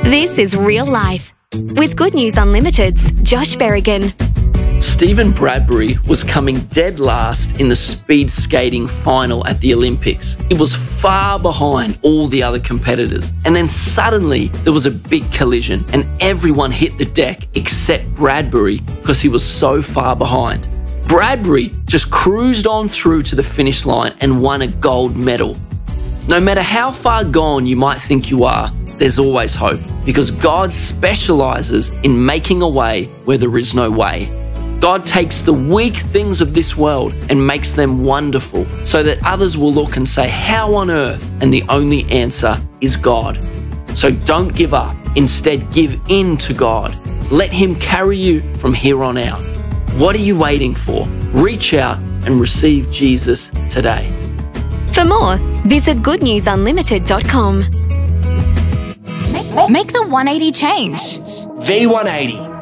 This is Real Life with Good News Unlimited's Josh Berrigan. Stephen Bradbury was coming dead last in the speed skating final at the Olympics. He was far behind all the other competitors. And then suddenly there was a big collision and everyone hit the deck except Bradbury because he was so far behind. Bradbury just cruised on through to the finish line and won a gold medal. No matter how far gone you might think you are, there's always hope because God specializes in making a way where there is no way. God takes the weak things of this world and makes them wonderful so that others will look and say, how on earth? And the only answer is God. So don't give up. Instead, give in to God. Let Him carry you from here on out. What are you waiting for? Reach out and receive Jesus today. For more, visit goodnewsunlimited.com. Make the 180 change. V180.